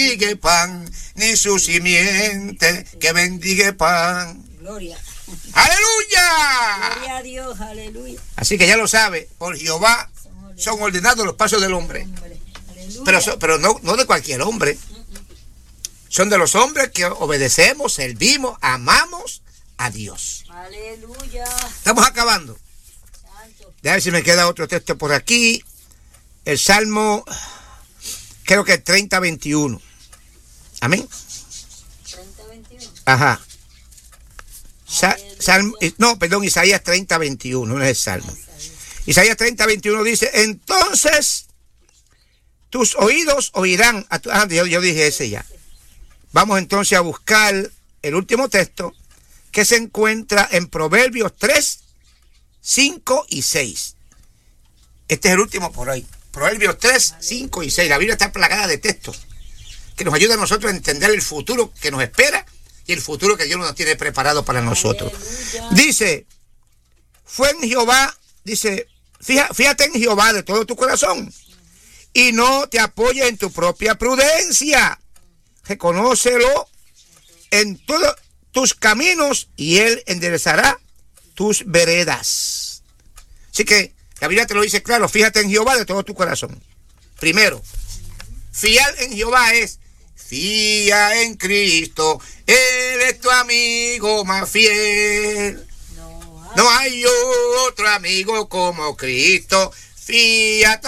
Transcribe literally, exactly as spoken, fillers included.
bendiga pan, ni su simiente que bendiga pan. Gloria. ¡Aleluya! Gloria a Dios, aleluya. Así que ya lo sabe, por Jehová son ordenados los pasos del hombre. Pero, pero no, no de cualquier hombre. Son de los hombres que obedecemos, servimos, amamos a Dios. Aleluya. Estamos acabando. Santo. Déjame ver si me queda otro texto por aquí. El Salmo, creo que treinta veintiuno. Amén. treinta veintiuno. Ajá. Sa Salmo, no, perdón, Isaías treinta veintiuno, no es el Salmo. Isaías treinta veintiuno dice, entonces tus oídos oirán. A tu, ah, yo, yo dije ese ya. Vamos entonces a buscar el último texto que se encuentra en Proverbios tres, cinco y seis. Este es el último por hoy. Proverbios tres, cinco y seis. La Biblia está plagada de textos que nos ayudan a nosotros a entender el futuro que nos espera y el futuro que Dios nos tiene preparado para nosotros. Aleluya. Dice, fue en Jehová, dice, fíjate, fíjate en Jehová de todo tu corazón y no te apoyes en tu propia prudencia. Reconócelo en todos tus caminos y Él enderezará tus veredas. Así que la Biblia te lo dice claro, fíjate en Jehová de todo tu corazón. Primero, fiar en Jehová es fía en Cristo, Él es tu amigo más fiel. No hay otro amigo como Cristo, fíjate.